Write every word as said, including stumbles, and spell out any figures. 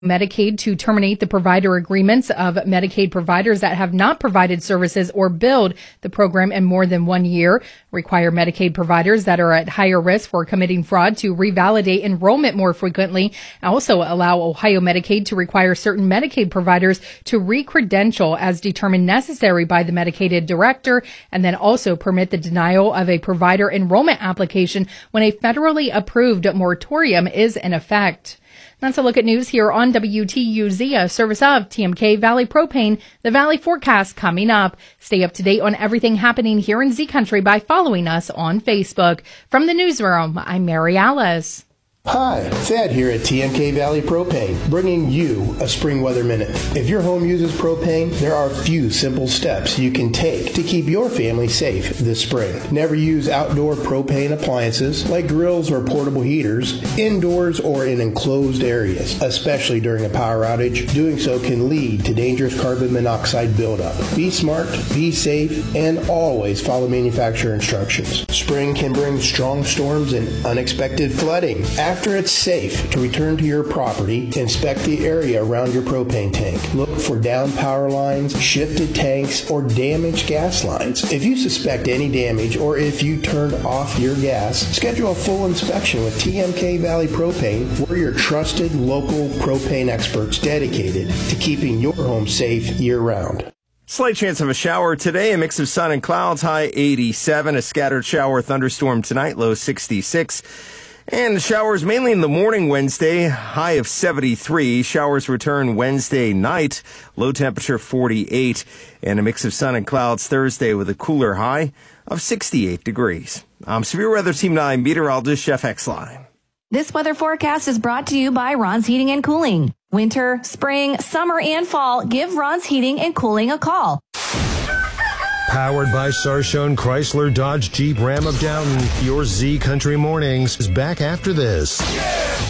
Medicaid to terminate the provider agreements of Medicaid providers that have not provided services or billed the program in more than one year, require Medicaid providers that are at higher risk for committing fraud to revalidate enrollment more frequently, also allow Ohio Medicaid to require certain Medicaid providers to re-credential as determined necessary by the Medicaid director, and then also permit the denial of a provider enrollment application when a federally approved moratorium is in effect. That's a look at news here on W T U Z, a service of T M K Valley Propane. The Valley forecast coming up. Stay up to date on everything happening here in Z Country by following us on Facebook. From the newsroom, I'm Mary Alice. Hi, Thad here at T M K Valley Propane, bringing you a spring weather minute. If your home uses propane, there are a few simple steps you can take to keep your family safe this spring. Never use outdoor propane appliances like grills or portable heaters indoors or in enclosed areas, especially during a power outage. Doing so can lead to dangerous carbon monoxide buildup. Be smart, be safe, and always follow manufacturer instructions. Spring can bring strong storms and unexpected flooding. After it's safe to return to your property, inspect the area around your propane tank. Look for down power lines, shifted tanks, or damaged gas lines. If you suspect any damage or if you turned off your gas, schedule a full inspection with T M K Valley Propane. We're your trusted local propane experts dedicated to keeping your home safe year-round. Slight chance of a shower today, a mix of sun and clouds, high eighty-seven, a scattered shower thunderstorm tonight, low sixty-six. And showers mainly in the morning Wednesday, high of seventy-three. Showers return Wednesday night, low temperature forty-eight. And a mix of sun and clouds Thursday with a cooler high of sixty-eight degrees. I'm Severe Weather Team nine meteorologist Jeff Exline. This weather forecast is brought to you by Ron's Heating and Cooling. Winter, spring, summer, and fall, give Ron's Heating and Cooling a call. Powered by Sarshone Chrysler Dodge Jeep Ram of Downton, your Z Country Mornings is back after this.